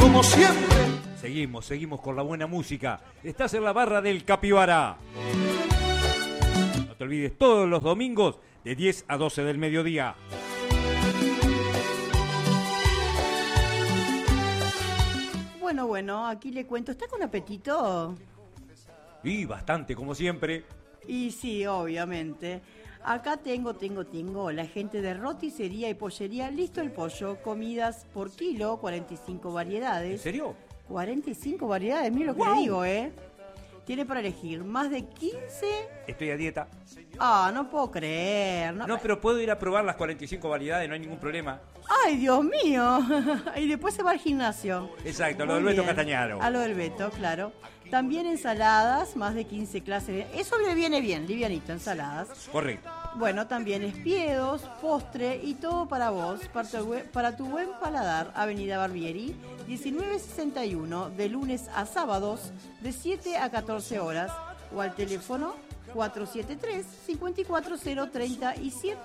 como siempre. Seguimos con la buena música. Estás en la barra del Capibara. No te olvides, todos los domingos de 10 a 12 del mediodía. Bueno, aquí le cuento. ¿Está con apetito? Y bastante, como siempre. Y sí, obviamente. Acá tengo la gente de roticería y pollería. Listo el pollo, comidas por kilo, 45 variedades. ¿En serio? 45 variedades, mira lo que le digo, Tiene para elegir más de 15. Estoy a dieta. No puedo creer. No, pero puedo ir a probar las 45 variedades, no hay ningún problema. ¡Ay, Dios mío! Y después se va al gimnasio. Exacto, a lo Muy del Beto bien. Castañaro. A lo del Beto, claro. También ensaladas, más de 15 clases. Eso le viene bien, livianito, ensaladas. Correcto. Bueno, también espiedos, postre y todo para vos, para tu buen paladar. Avenida Barbieri, 1961, de lunes a sábados, de 7 a 14 horas. O al teléfono 473-54037.